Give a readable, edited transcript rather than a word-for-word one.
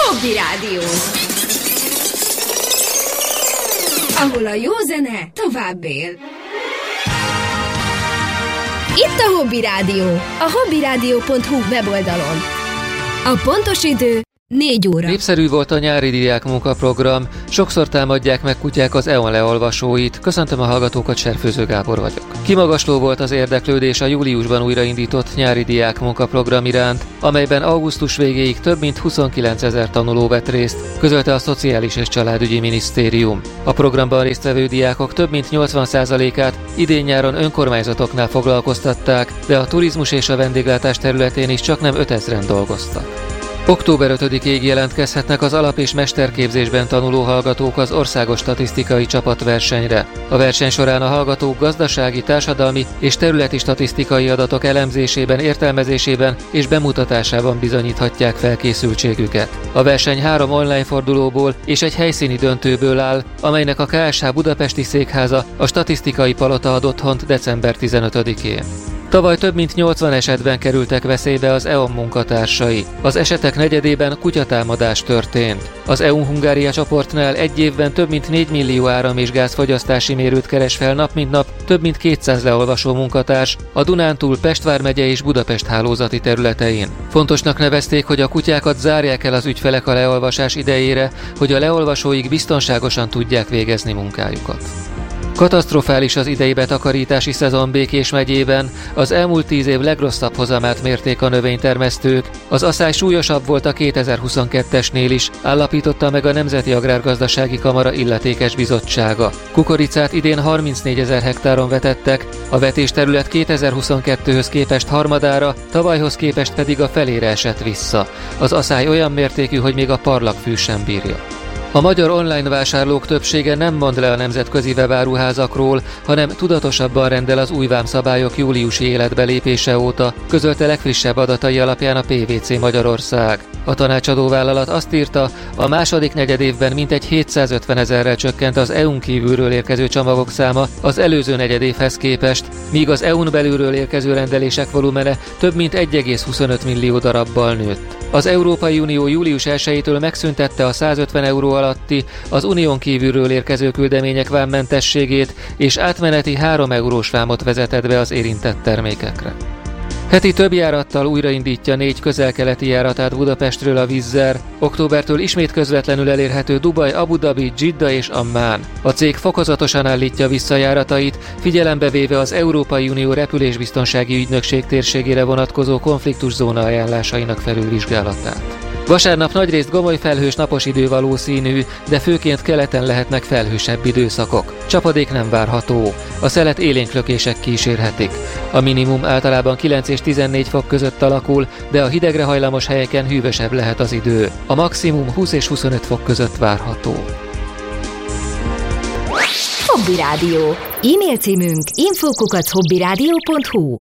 Hobby Rádió, ahol a jó zene tovább él. Itt a Hobby Rádió, a hobbyradio.hu weboldalon. A pontos idő 4 óra. Népszerű volt a nyári diák munkaprogram, sokszor támadják meg kutyák az EON leolvasóit. Köszöntöm a hallgatókat, Serfőző Gábor vagyok. Kimagasló volt az érdeklődés a júliusban újraindított nyári diák munkaprogram iránt, amelyben augusztus végéig több mint 29 000 tanuló vett részt, közölte a Szociális és Családügyi Minisztérium. A programban résztvevő diákok több mint 80%-át idén-nyáron önkormányzatoknál foglalkoztatták, de a turizmus és a vendéglátás területén is csaknem 5000-en dolgoztak. Október 5-ig jelentkezhetnek az alap- és mesterképzésben tanuló hallgatók az országos statisztikai csapatversenyre. A verseny során a hallgatók gazdasági, társadalmi és területi statisztikai adatok elemzésében, értelmezésében és bemutatásában bizonyíthatják felkészültségüket. A verseny 3 online fordulóból és egy helyszíni döntőből áll, amelynek a KSH budapesti székháza, a Statisztikai Palota ad otthont december 15-én. Tavaly több mint 80 esetben kerültek veszélybe az EON munkatársai. Az esetek negyedében kutyatámadás történt. Az EU-Hungária csoportnál egy évben több mint 4 millió áram- és gázfogyasztási mérőt keres fel nap mint nap több mint 200 leolvasó munkatárs a Dunántúl, Pest vármegye és Budapest hálózati területein. Fontosnak nevezték, hogy a kutyákat zárják el az ügyfelek a leolvasás idejére, hogy a leolvasóik biztonságosan tudják végezni munkájukat. Katasztrofális az idei betakarítási szezon Békés megyében, az elmúlt 10 év legrosszabb hozamát mérték a növénytermesztők, az aszály súlyosabb volt a 2022-esnél is, állapította meg a Nemzeti Agrárgazdasági Kamara illetékes bizottsága. Kukoricát idén 34 000 hektáron vetettek, a vetésterület 2022-höz képest harmadára, tavalyhoz képest pedig a felére esett vissza. Az aszály olyan mértékű, hogy még a parlagfű sem bírja. A magyar online vásárlók többsége nem mond le a nemzetközi webáruházakról, hanem tudatosabban rendel az új vámszabályok júliusi életbe lépése óta, közölte legfrissebb adatai alapján a PwC Magyarország. A tanácsadó vállalat azt írta, a második negyedévben mintegy 750 000-rel csökkent az EU-n kívülről érkező csomagok száma az előző negyedévhez képest, míg az EU-n belülről érkező rendelések volumene több mint 1,25 millió darabbal nőtt. Az Európai Unió július 1-től megszüntette a 150 euró alatti, az unión kívülről érkező küldemények vámmentességét, és átmeneti 3 eurós vámot vezetett be az érintett termékekre. Heti több járattal újraindítja 4 közel-keleti járatát Budapestről a Wizz Air. Októbertől ismét közvetlenül elérhető Dubaj, Abu Dhabi, Dzsidda és Ammán. A cég fokozatosan állítja vissza járatait, figyelembe véve az Európai Unió repülésbiztonsági ügynökség térségére vonatkozó konfliktuszóna ajánlásainak felülvizsgálatát. Vasárnap nagyrészt gomoly felhős napos idő valószínű, de főként keleten lehetnek felhősebb időszakok. Csapadék nem várható. A szelet élénklökések kísérhetik. A minimum általában 9 és 14 fok között alakul, de a hidegre hajlamos helyeken hűvösebb lehet az idő. A maximum 20 és 25 fok között várható. Hobby Rádió. E-mail címünk info@hobbyradio.hu.